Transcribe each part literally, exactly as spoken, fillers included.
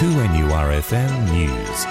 two N U R F M News.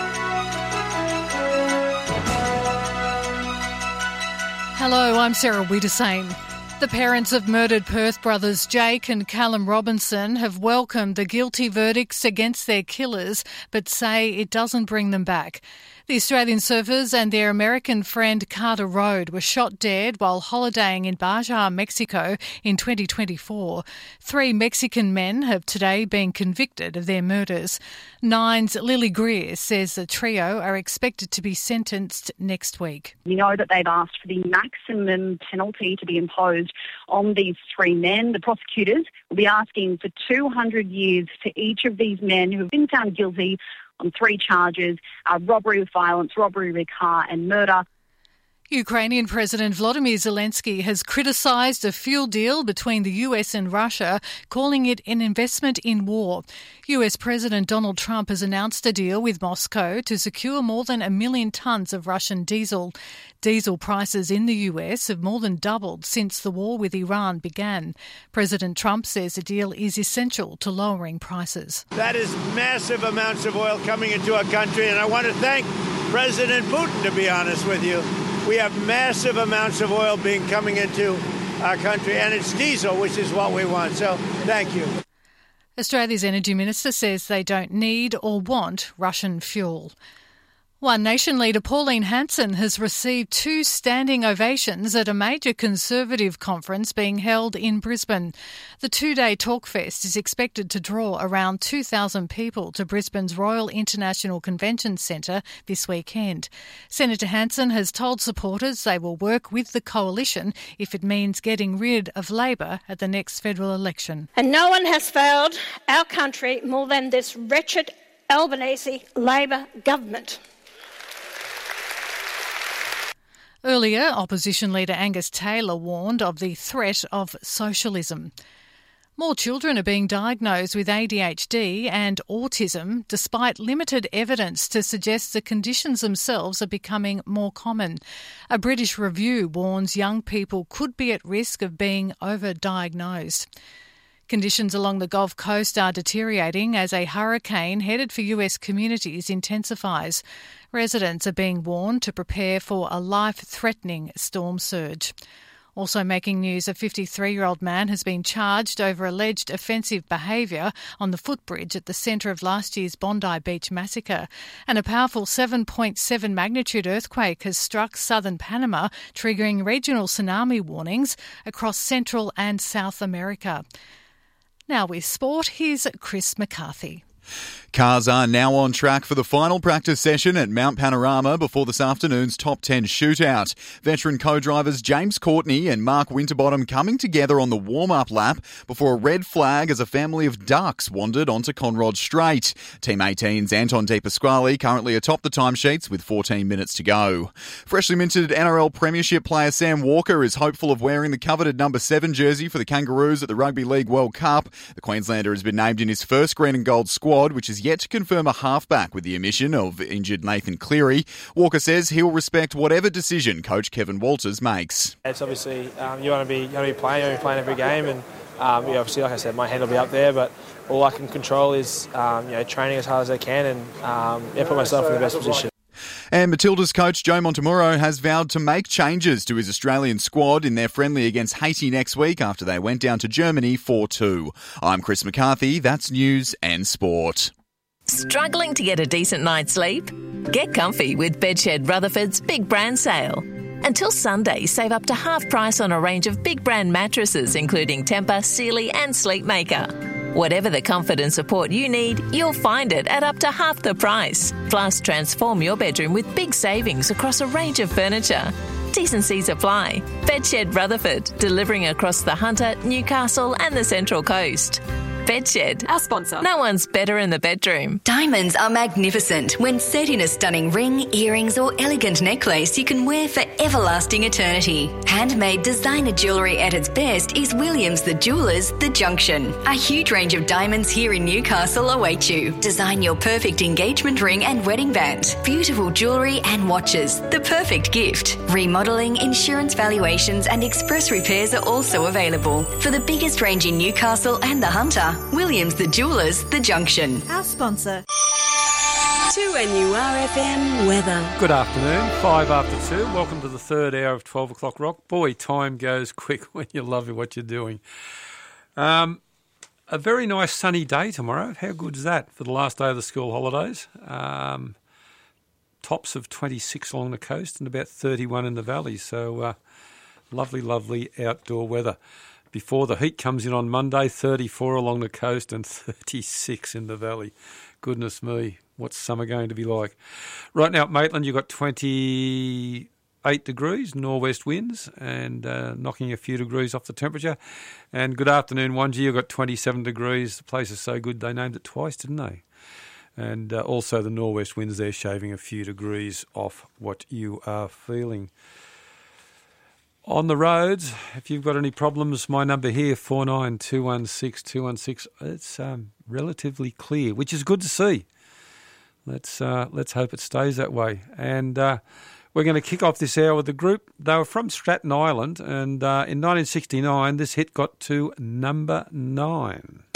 Hello, I'm Sarah Wiedersame. The parents of murdered Perth brothers Jake and Callum Robinson have welcomed the guilty verdicts against their killers, but say it doesn't bring them back. The Australian surfers and their American friend Carter Road were shot dead while holidaying in Baja, Mexico in twenty twenty-four. Three Mexican men have today been convicted of their murders. Nine's Lily Greer says the trio are expected to be sentenced next week. We know that they've asked for the maximum penalty to be imposed on these three men. The prosecutors will be asking for two hundred years for each of these men who have been found guilty on three charges, uh, robbery with violence, robbery with car and murder. Ukrainian President Volodymyr Zelensky has criticised a fuel deal between the U S and Russia, calling it an investment in war. U S President Donald Trump has announced a deal with Moscow to secure more than a million tonnes of Russian diesel. Diesel prices in the U S have more than doubled since the war with Iran began. President Trump says the deal is essential to lowering prices. That is massive amounts of oil coming into our country, and I want to thank President Putin, to be honest with you. We have massive amounts of oil being coming into our country, and it's diesel, which is what we want. So thank you. Australia's Energy Minister says they don't need or want Russian fuel. One Nation leader Pauline Hanson has received two standing ovations at a major Conservative conference being held in Brisbane. The two-day Talkfest is expected to draw around two thousand people to Brisbane's Royal International Convention Centre this weekend. Senator Hanson has told supporters they will work with the coalition if it means getting rid of Labor at the next federal election. And no one has failed our country more than this wretched Albanese Labor government. Earlier, opposition leader Angus Taylor warned of the threat of socialism. More children are being diagnosed with A D H D and autism, despite limited evidence to suggest the conditions themselves are becoming more common. A British review warns young people could be at risk of being overdiagnosed. Conditions along the Gulf Coast are deteriorating as a hurricane headed for U S communities intensifies. Residents are being warned to prepare for a life-threatening storm surge. Also making news, a fifty-three-year-old man has been charged over alleged offensive behaviour on the footbridge at the centre of last year's Bondi Beach massacre. And a powerful seven point seven magnitude earthquake has struck southern Panama, triggering regional tsunami warnings across Central and South America. Now with sport, here's Chris McCarthy. Cars are now on track for the final practice session at Mount Panorama before this afternoon's top ten shootout. Veteran co-drivers James Courtney and Mark Winterbottom coming together on the warm-up lap before a red flag as a family of ducks wandered onto Conrod Straight. Team eighteen's Anton De Pasquale currently atop the timesheets with fourteen minutes to go. Freshly minted N R L Premiership player Sam Walker is hopeful of wearing the coveted number seven jersey for the Kangaroos at the Rugby League World Cup. The Queenslander has been named in his first green and gold squad, which is yet to confirm a halfback with the omission of injured Nathan Cleary. Walker says he'll respect whatever decision coach Kevin Walters makes. It's obviously um, you want to be you want to be playing, you want to be playing every game, and um, yeah, obviously, like I said, my hand will be up there, but all I can control is um, you know training as hard as I can and um, yeah, put myself in the best position. And Matilda's coach Joe Montemuro has vowed to make changes to his Australian squad in their friendly against Haiti next week after they went down to Germany four two. I'm Chris McCarthy. That's news and sport. Struggling to get a decent night's sleep? Get comfy with Bedshed Rutherford's Big Brand Sale. Until Sunday, save up to half price on a range of big brand mattresses including Tempur, Sealy and Sleepmaker. Whatever the comfort and support you need, you'll find it at up to half the price. Plus, transform your bedroom with big savings across a range of furniture. T's and C's apply. Bedshed Rutherford, delivering across the Hunter, Newcastle and the Central Coast. Bedshed, our sponsor. No one's better in the bedroom. Diamonds are magnificent when set in a stunning ring, earrings or elegant necklace you can wear for everlasting eternity. Handmade designer jewellery at its best is Williams the Jewellers The Junction. A huge range of diamonds here in Newcastle await you. Design your perfect engagement ring and wedding band. Beautiful jewellery and watches. The perfect gift. Remodelling, insurance valuations and express repairs are also available. For the biggest range in Newcastle and the Hunter, Williams the Jewellers, The Junction. Our sponsor. two N U R F M weather. Good afternoon, five after two. Welcome to the third hour of twelve o'clock rock. Boy, time goes quick when you love what you're doing. Um, a very nice sunny day tomorrow. How good is that for the last day of the school holidays? Um, tops of twenty-six along the coast and about thirty-one in the valley. So uh, lovely, lovely outdoor weather. Before the heat comes in on Monday, thirty-four along the coast and thirty-six in the valley. Goodness me, what's summer going to be like? Right now at Maitland, you've got twenty-eight degrees, northwest winds, and uh, knocking a few degrees off the temperature. And good afternoon, Wanji, you've got twenty-seven degrees. The place is so good they named it twice, didn't they? And uh, also the northwest winds there shaving a few degrees off what you are feeling. On the roads, if you've got any problems, my number here, four nine two one six two one six, it's um, relatively clear, which is good to see. Let's uh, let's hope it stays that way. And uh, we're going to kick off this hour with the group. They were from Stratton Island, and uh, in nineteen sixty-nine, this hit got to number nine.